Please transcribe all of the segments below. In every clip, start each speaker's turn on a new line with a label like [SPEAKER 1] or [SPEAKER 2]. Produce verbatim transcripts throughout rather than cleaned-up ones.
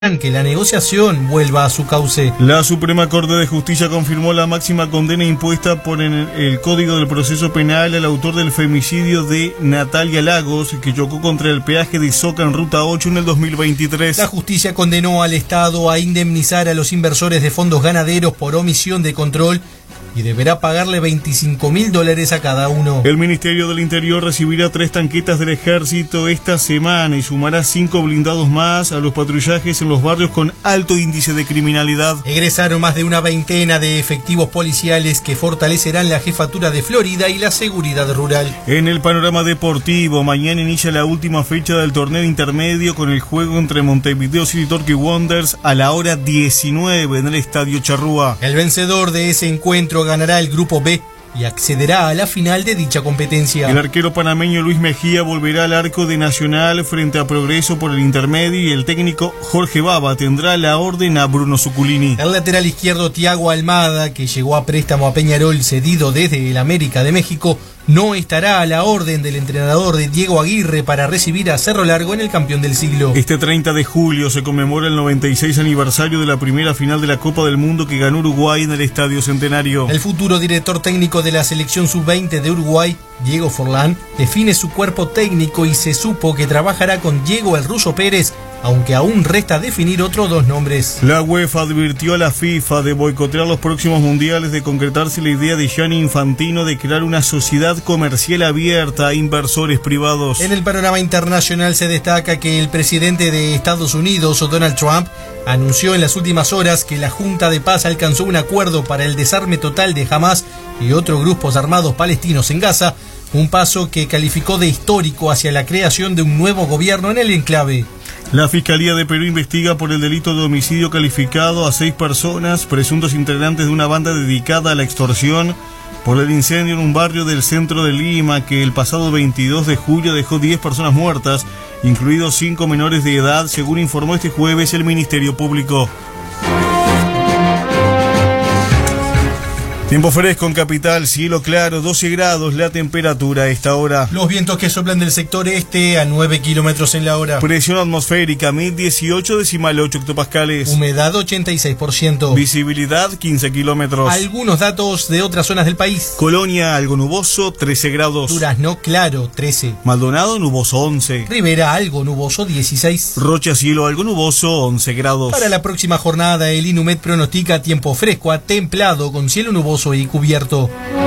[SPEAKER 1] que la negociación vuelva a su cauce.
[SPEAKER 2] La Suprema Corte de Justicia confirmó la máxima condena impuesta por el, el Código del Proceso Penal al autor del femicidio de Natalia Lagos, que chocó contra el peaje de Soca en Ruta ocho en el dos mil veintitrés.
[SPEAKER 1] La justicia condenó al Estado a indemnizar a los inversores de fondos ganaderos por omisión de control y deberá pagarle veinticinco mil dólares a cada uno.
[SPEAKER 2] El Ministerio del Interior recibirá tres tanquetas del Ejército esta semana y sumará cinco blindados más a los patrullajes en los barrios con alto índice de criminalidad.
[SPEAKER 1] Egresaron más de una veintena de efectivos policiales que fortalecerán la jefatura de Florida y la seguridad rural.
[SPEAKER 2] En el panorama deportivo, mañana inicia la última fecha del torneo intermedio con el juego entre Montevideo City Torque Wanderers a la hora diecinueve en el Estadio Charrúa.
[SPEAKER 1] El vencedor de ese encuentro ganará el grupo B y accederá a la final de dicha competencia.
[SPEAKER 2] El arquero panameño Luis Mejía volverá al arco de Nacional frente a Progreso por el intermedio y el técnico Jorge Baba tendrá la orden a Bruno Zuculini.
[SPEAKER 1] El lateral izquierdo Thiago Almada, que llegó a préstamo a Peñarol cedido desde el América de México, no estará a la orden del entrenador de Diego Aguirre para recibir a Cerro Largo en el campeón del siglo.
[SPEAKER 2] Este treinta de julio se conmemora el noventa y seis aniversario de la primera final de la Copa del Mundo que ganó Uruguay en el Estadio Centenario.
[SPEAKER 1] El futuro director técnico de la selección sub veinte de Uruguay, Diego Forlán, define su cuerpo técnico y se supo que trabajará con Diego El Ruso Pérez, aunque aún resta definir otros dos nombres.
[SPEAKER 2] La UEFA advirtió a la FIFA de boicotear los próximos mundiales de concretarse la idea de Gianni Infantino de crear una sociedad comercial abierta a inversores privados.
[SPEAKER 1] En el panorama internacional se destaca que el presidente de Estados Unidos, Donald Trump, anunció en las últimas horas que la Junta de Paz alcanzó un acuerdo para el desarme total de Hamas y otros grupos armados palestinos en Gaza, un paso que calificó de histórico hacia la creación de un nuevo gobierno en el enclave.
[SPEAKER 2] La Fiscalía de Perú investiga por el delito de homicidio calificado a seis personas, presuntos integrantes de una banda dedicada a la extorsión, por el incendio en un barrio del centro de Lima que el pasado veintidós de julio dejó diez personas muertas, incluidos cinco menores de edad, según informó este jueves el Ministerio Público. Tiempo fresco en Capital, cielo claro, doce grados la temperatura a esta hora.
[SPEAKER 1] Los vientos que soplan del sector este a nueve kilómetros en la hora.
[SPEAKER 2] Presión atmosférica mil dieciocho decimal ocho hectopascales.
[SPEAKER 1] Humedad ochenta y seis por ciento.
[SPEAKER 2] Visibilidad quince kilómetros.
[SPEAKER 1] Algunos datos de otras zonas del país.
[SPEAKER 2] Colonia, algo nuboso, trece grados.
[SPEAKER 1] Durazno, claro, trece.
[SPEAKER 2] Maldonado, nuboso, once.
[SPEAKER 1] Rivera, algo nuboso, dieciséis.
[SPEAKER 2] Rocha, cielo, algo nuboso, once grados.
[SPEAKER 1] Para la próxima jornada, el INUMED pronostica tiempo fresco a templado con cielo nuboso y cubierto.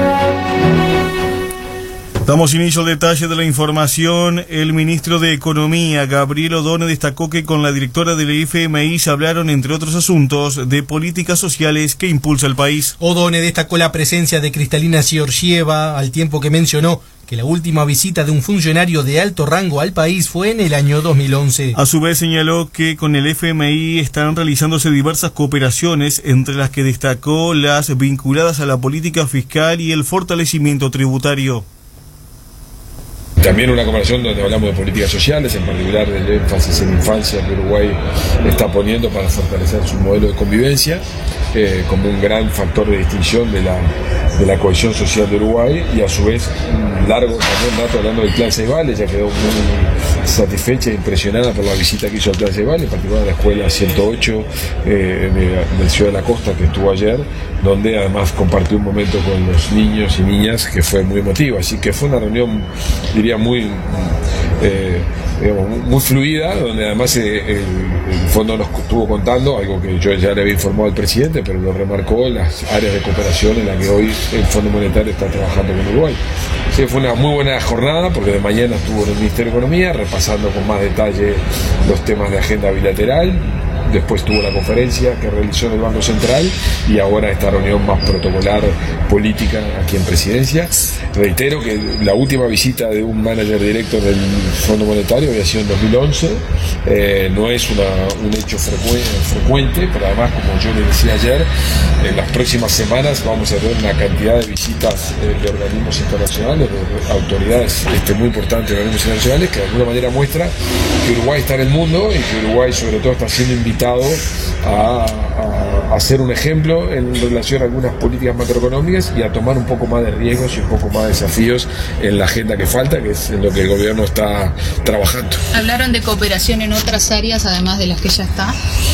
[SPEAKER 2] Damos inicio al detalle de la información. El ministro de Economía, Gabriel Odone, destacó que con la directora del F M I se hablaron, entre otros asuntos, de políticas sociales que impulsa el país.
[SPEAKER 1] Odone destacó la presencia de Kristalina Georgieva, al tiempo que mencionó que la última visita de un funcionario de alto rango al país fue en el año dos mil once.
[SPEAKER 2] A su vez señaló que con el F M I están realizándose diversas cooperaciones, entre las que destacó las vinculadas a la política fiscal y el fortalecimiento tributario.
[SPEAKER 3] También una conversación donde hablamos de políticas sociales, en particular del énfasis en infancia que Uruguay está poniendo para fortalecer su modelo de convivencia, eh, como un gran factor de distinción de la, de la cohesión social de Uruguay, y a su vez un largo también dato hablando del Plan Ceibal. Ella quedó muy satisfecha e impresionada por la visita que hizo al Plan Ceibal, en particular a la escuela ciento ocho eh, de, de Ciudad de la Costa, que estuvo ayer, donde además compartió un momento con los niños y niñas que fue muy emotivo. Así que fue una reunión, diría, muy eh, digamos, muy fluida, donde además eh, el, el fondo nos estuvo contando algo que yo ya le había informado al presidente, pero lo remarcó, las áreas de cooperación en las que hoy el Fondo Monetario está trabajando con Uruguay. Así que fue una muy buena jornada, porque de mañana estuvo en el Ministerio de Economía repasando con más detalle los temas de agenda bilateral. Después tuvo la conferencia que realizó en el Banco Central y ahora esta reunión más protocolar política aquí en Presidencia. Reitero que la última visita de un manager directo del Fondo Monetario había sido en dos mil once. Eh, no es una, un hecho frecuente, frecuente, pero además, como yo le decía ayer, en las próximas semanas vamos a tener una cantidad de visitas eh, de organismos internacionales, de autoridades este, muy importantes de organismos internacionales, que de alguna manera muestra que Uruguay está en el mundo y que Uruguay sobre todo está siendo invitado a, a, a ser un ejemplo en relación a algunas políticas macroeconómicas y a tomar un poco más de riesgos y un poco más de desafíos en la agenda que falta, que es en lo que el gobierno está trabajando.
[SPEAKER 4] Hablaron de cooperación en otras áreas, además de las que ya está.